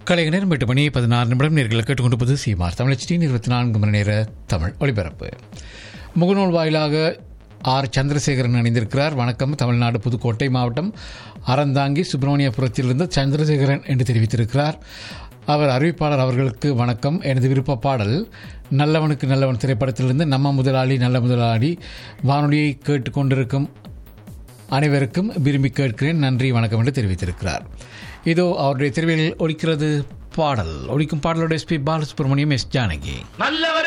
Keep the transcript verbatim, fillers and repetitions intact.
கலைஞர் நேரம் எட்டு மணி பதினாறு நிமிடம் நேர்களை கேட்டுக்கொண்டிருப்பது சீமார் தமிழச்சியின் இருபத்தி நான்கு மணி நேர தமிழ் ஒளிபரப்பு. முகநூல் வாயிலாக ஆர் சந்திரசேகரன் அணிந்திருக்கிறார். வணக்கம். தமிழ்நாடு புதுக்கோட்டை மாவட்டம் அறந்தாங்கி சுப்பிரமணியபுரத்திலிருந்து சந்திரசேகரன் என்று தெரிவித்திருக்கிறார். அவர் அறிவிப்பாளர் அவர்களுக்கு வணக்கம். எனது விருப்ப பாடல் நல்லவனுக்கு நல்லவன் திரைப்படத்திலிருந்து நம்ம முதலாளி நல்ல முதலாளி வானொலியை கேட்டுக்கொண்டிருக்கும் அனைவருக்கும் விரும்பி கேட்கிறேன், நன்றி வணக்கம் என்று தெரிவித்திருக்கிறார். இதோ அவருடைய தெரிவில் ஒலிக்கிறது பாடல். ஒலிக்கும் பாடலோட S B Balasubramaniam, S Janaki.